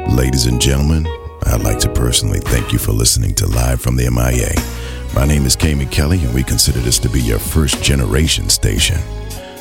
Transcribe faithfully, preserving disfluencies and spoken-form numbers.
Ladies and gentlemen, I'd like to personally thank you for listening to Live from the M I A. My name is Kami Kelly, and we consider this to be your first generation station.